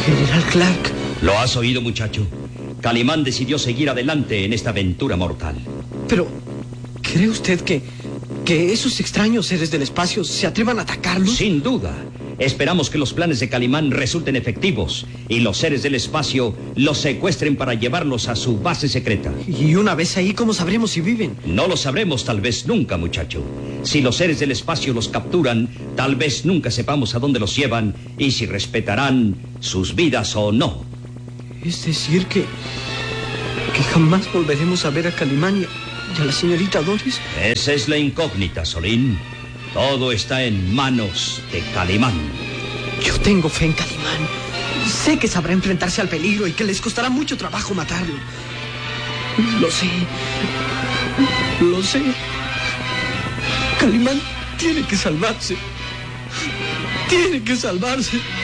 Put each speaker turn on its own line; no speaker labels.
General Clark.
¿Lo has oído, muchacho? Calimán decidió seguir adelante en esta aventura mortal.
Pero, ¿cree usted que esos extraños seres del espacio se atrevan a atacarlos?
Sin duda. Esperamos que los planes de Calimán resulten efectivos y los seres del espacio los secuestren para llevarlos a su base secreta.
Y una vez ahí, ¿cómo sabremos si viven?
No lo sabremos tal vez nunca, muchacho. Si los seres del espacio los capturan, tal vez nunca sepamos a dónde los llevan y si respetarán sus vidas o no.
Es decir, que jamás volveremos a ver a Calimán y a la señorita Doris.
Esa es la incógnita, Solín. Todo está en manos de Calimán.
Yo tengo fe en Calimán. Sé que sabrá enfrentarse al peligro y que les costará mucho trabajo matarlo. Lo sé. Lo sé. Calimán tiene que salvarse. Tiene que salvarse.